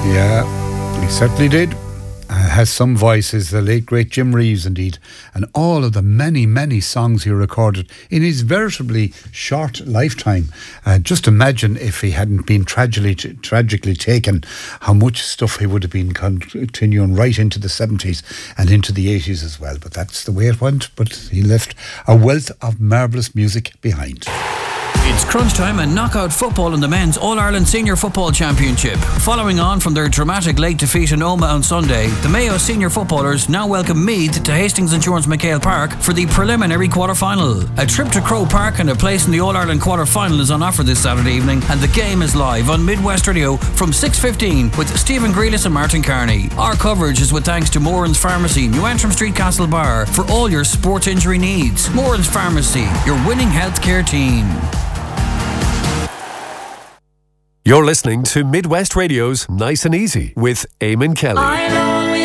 Yeah, he certainly did. Has some voices, the late great Jim Reeves indeed, and all of the many songs he recorded in his veritably short lifetime. Just imagine if he hadn't been tragically taken, how much stuff he would have been continuing right into the 70s and into the 80s as well. But that's the way it went. But he left a wealth of marvellous music behind. It's crunch time and knockout football in the men's All-Ireland Senior Football Championship. Following on from their dramatic late defeat in Omagh on Sunday, the Mayo senior footballers now welcome Meath to Hastings Insurance McHale Park for the preliminary quarter-final. A trip to Croke Park and a place in the All-Ireland quarter-final is on offer this Saturday evening, and the game is live on Midwest Radio from 6:15 with Stephen Grealis and Martin Carney. Our coverage is with thanks to Moran's Pharmacy, New Antrim Street, Castlebar, for all your sports injury needs. Moran's Pharmacy, your winning healthcare team. You're listening to Midwest Radio's Nice and Easy with Eamon Kelly.